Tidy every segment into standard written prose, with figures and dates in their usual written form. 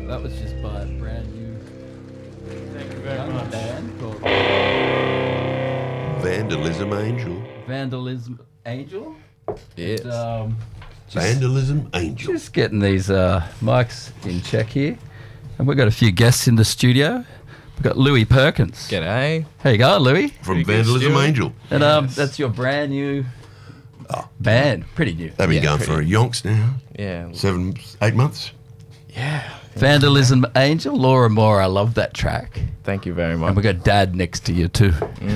that was just by a brand new Thank you very much. band called Vandalism Angel. Vandalism Angel. Yes. And, Vandalism Angel. just getting these mics in check here. And we've got a few guests in the studio. We've got Louis Perkins. G'day. How you going, Louis? From Pretty good, Vandalism Stuart. Angel. And Yes. that's your brand new Oh. band. Pretty new. They've been Yeah, going pretty. for a yonks now. Yeah. 7, 8 months. Yeah. Vandalism Angel, Laura Moore. I love that track. Thank you very And much. we got Dad next to you too.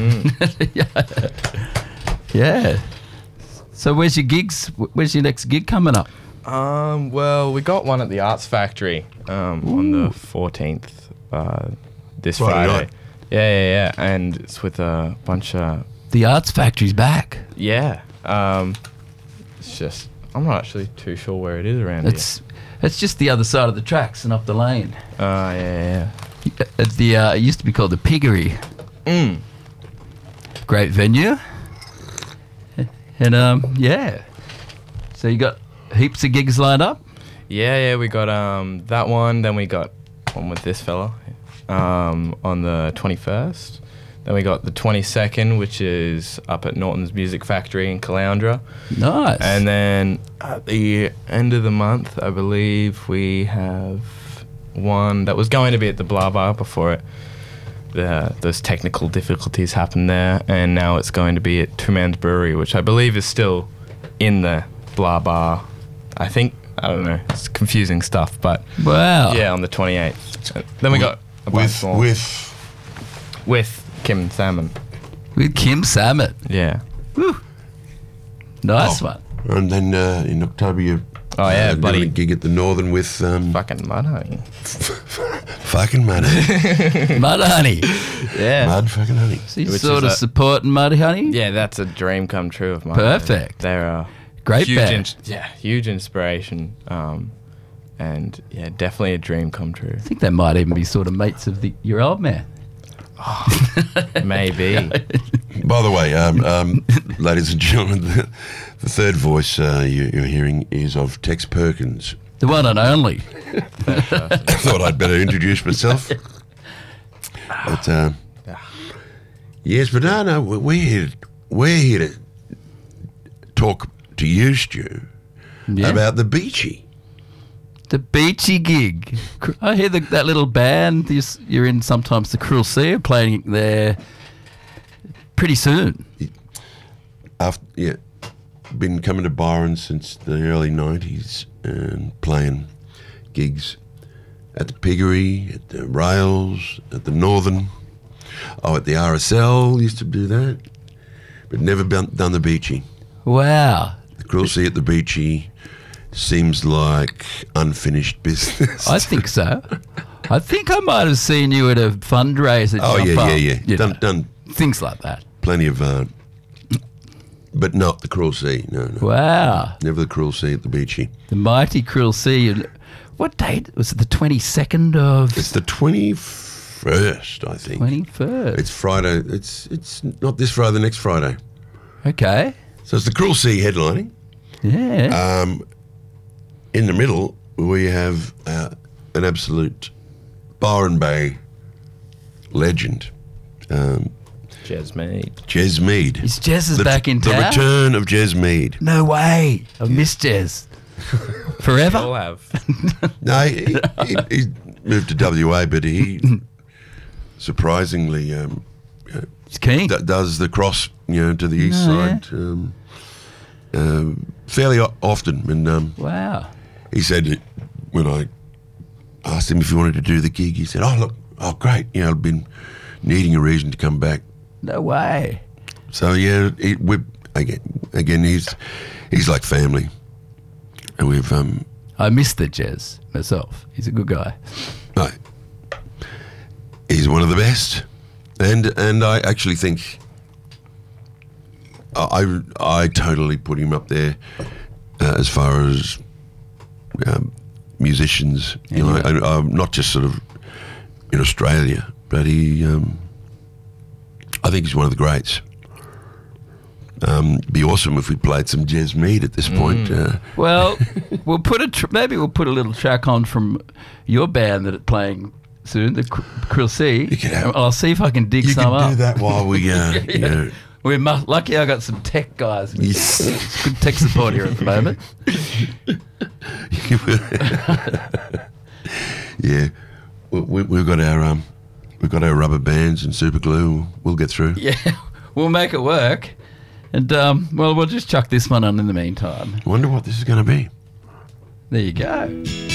Yeah. So where's your gigs? Where's your next gig coming up? Well, we got one at the Arts Factory on the 14th, this Friday Friday. night. Yeah. And it's with a bunch of, The Arts Factory's back. yeah. It's just, I'm not actually too sure where it is around It's just the other side of the tracks and up the lane. here. Yeah. At the it used to be called the Piggery. Mm. Great venue. And yeah. So you got heaps of gigs lined up? Yeah, we got that one. Then we got one with this fella on the 21st. Then we got the 22nd, which is up at Norton's Music Factory in Caloundra. Nice. And then at the end of the month, I believe we have one that was going to be at the Blah Bar before it. Those technical difficulties happened there, and now it's going to be at Two Man's Brewery, which I believe is still in the Blah Bar. I think, I don't know, it's confusing stuff, but Wow. yeah, on the 28th. Then we got a bunch more with Kim Salmon. With Kim Samet. Yeah. Woo. Nice Oh. one. And then in October, you Oh, yeah, doing bloody- a gig at the Northern with Fucking Mudhoney. fucking Mud Honey. Mud Honey. Yeah. Mud fucking Honey. So you Which sort is of a- supporting Mud Honey? Yeah, that's a dream come true of mine. Perfect. They're a Great huge band. huge inspiration. And yeah, definitely a dream come true. I think they might even be sort of mates of your old man. Maybe. By the way, ladies and gentlemen, the third voice you're hearing is of Tex Perkins. The one and only. I thought I'd better introduce myself. But yes, but no, we're here to talk to you, Stu, Yeah. about the Beachy. The Beachy gig. I hear that little band you're in sometimes, the Cruel Sea, are playing there pretty soon. Been coming to Byron since the early 90s and playing gigs at the Piggery, at the Rails, at the Northern. Oh, at the RSL, used to do that. But never done the Beachy. Wow. The Cruel Sea at the Beachy seems like unfinished business. I think so. I think I might have seen you at a fundraiser. Oh, jump up, yeah. you know, Done things like that. plenty of, but not the Cruel Sea. No. Wow. Never the Cruel Sea at the Beachy. The mighty Cruel Sea. And what date? Was it the 22nd of... It's the 21st, I think. 21st. It's Friday. It's not this Friday, the next Friday. Okay. So it's the Cruel Sea headlining. Yeah. In the middle, we have an absolute Byron Bay legend, Jez Mead. Jez Mead. Is Jez back in The town? return of Jez Mead. No way. I missed Jez. Forever? All have. No, he moved to WA, but he surprisingly He's keen. does the cross, to the east Oh, yeah. side fairly often. And Wow. he said that when I asked him if he wanted to do the gig, he said, great. I've been needing a reason to come back. No way. So, yeah, again, he's like family. And we've, I missed the Jez myself. He's a good guy. no, he's one of the best. And I actually think I totally put him up there as far as musicians, not just sort of in Australia, but I think he's one of the greats. Be awesome if we played some Jez Mead at this point. Well, we'll put maybe we'll put a little track on from your band that are playing soon, the Krill C. I'll see if I can dig you some can up. do that while we, you know. We're lucky I got some tech guys. Yes. It's good tech support here at the moment. Yeah, we've got our rubber bands and super glue. We'll get through. Yeah, we'll make it work. And, well, we'll just chuck this one on in the meantime. I wonder what this is going to be. There you go.